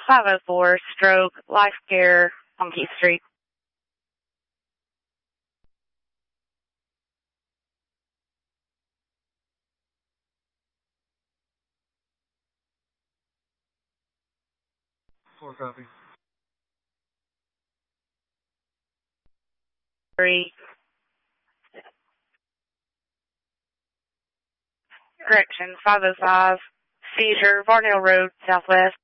504 Stroke Life Care on Keith Street. Four copy. 3. Correction, 505 Seizure, Varnell Road, Southwest.